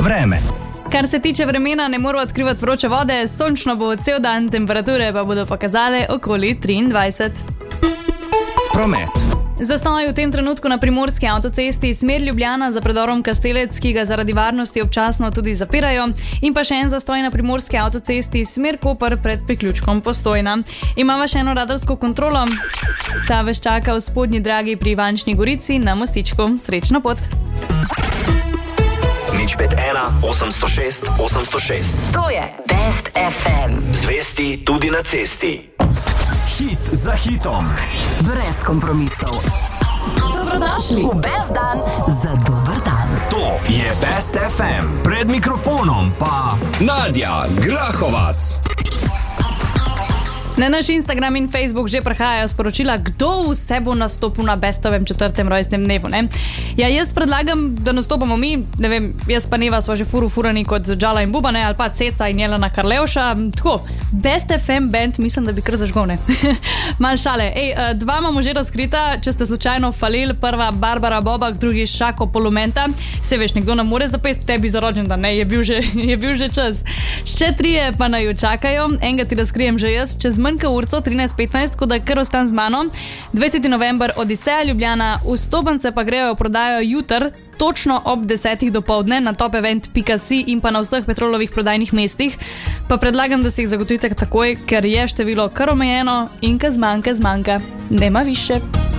Vreme. Kar se tiče vremena, ne moramo odkrivati vroče vode, sončno bo cel dan, temperature pa bodo pokazale okoli 23. Promet. Zastoj v tem trenutku na primorski avtocesti smer Ljubljana za predorom Kastelec, ki ga zaradi varnosti občasno tudi zapirajo, in pa še en zastoj na primorski avtocesti smer Koper pred priključkom Postojna. Imamo še eno radarsko kontrolo. Ta vas čaka v Spodnji Dragi pri Ivančni Gorici na mostičku. Srečno pot! 051 806 806. To je Best FM. Zvesti tudi na cesti. Hit za hitom. Brez kompromisov. Dobrodošli V Best dan za dober dan. To je Best FM. Pred mikrofonom pa Nadja Grahovac. Na naš Instagram in Facebook že prihajajo sporočila, kdo vse bo nastopil na Bestovem 4. rojstnem dnevu. Ne? Ja, jaz predlagam, da nastopamo mi, ne vem, jaz pa Neva sva že furani kot Džala in Buba, ne? Ali pa Ceca in Jelena Karlevša. Tako, Best FM band, mislim, da bi kar zažgal, ne? Mal šale. Dva imamo že razkrita, če ste slučajno falili, prva Barbara Bobak, drugi Šako Polumenta. Se veš, nekdo nam more zapeti tebi za rođendan, ne? Je bil že čas. Še trije pa naju čakajo, enega ti razkrijem že jaz, čez manjka urco 13:15, ko da kar ostan z mano. 20. november Odiseja Ljubljana, vstopnice pa grejo v prodajo jutr, točno ob 10. dopoldne na topevent.si in pa na vseh Petrolovih prodajnih mestih. Pa predlagam, da si jih zagotovite takoj, ker je število kar omejeno in ka zmanjka, nema više.